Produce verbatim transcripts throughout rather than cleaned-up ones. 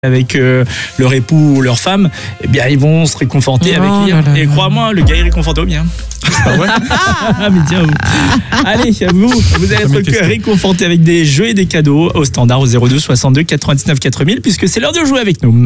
avec euh, leur époux ou leur femme, eh bien ils vont se réconforter Oh avec lui. là là Et là. crois-moi, le gars il réconforte au bien. Ah ouais. Ah mais tiens vous. Allez, vous, vous allez Jamais être testé. réconforté avec des jeux et des cadeaux au standard au zéro deux soixante-deux quatre-vingt-dix-neuf quatre mille puisque c'est l'heure de jouer avec nous.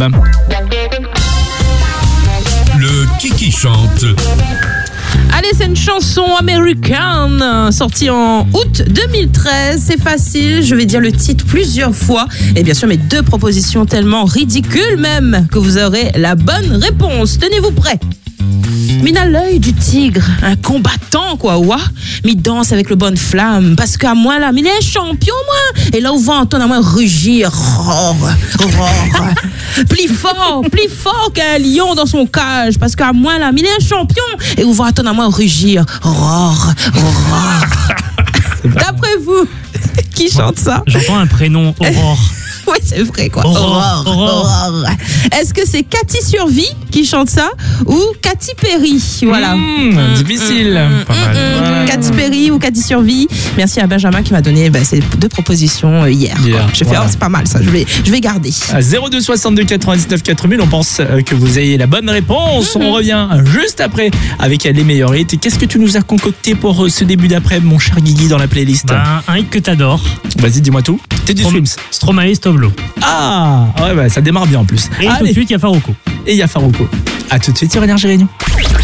Le Kiki chante. Allez, c'est une chanson américaine sortie en août deux mille treize. C'est facile, je vais dire le titre plusieurs fois. Et bien sûr, mes deux propositions tellement ridicules même que vous aurez la bonne réponse. Tenez-vous prêts. Mina l'œil du tigre, un combattant quoi, ouah. Mi danse avec le bonne flamme, parce qu'à moi là, il est un champion moi. Et là où va entendre à moi rugir, roar, roar. Plus fort, plus fort qu'un lion dans son cage, parce qu'à moi là, il est un champion. Et où va entendre à moi rugir, roar, roar. D'après vous, qui chante ça? J'entends un prénom, Aurore. Oui, c'est vrai, quoi. Aurore, Aurore. Aurore. Est-ce que c'est Cathy Survie qui chante ça ou Katy Perry? Voilà. Mmh, difficile. Mmh, Pas mal. mmh, Voilà. Katy Perry ou Cathy Survie. Merci à Benjamin qui m'a donné bah, ces deux propositions euh, hier. Hier, quoi. J'ai fait, voilà. oh, c'est pas mal ça, je vais, je vais garder. À zéro deux soixante-deux quatre-vingt-dix-neuf quatre mille, on pense euh, que vous ayez la bonne réponse. On revient juste après avec les meilleurs hits. Et qu'est-ce que tu nous as concocté pour euh, ce début d'après, mon cher Guigui, dans la playlist? Ben, un hit que t'adores. Vas-y, dis-moi tout. T'es du Strom- Swims. Stromae Stovlo. Ah, ouais, bah, ça démarre bien en plus. Et tout de Allez, suite, il y a Farouko. et il y a Farouko. A tout de suite sur Énergie Réunion.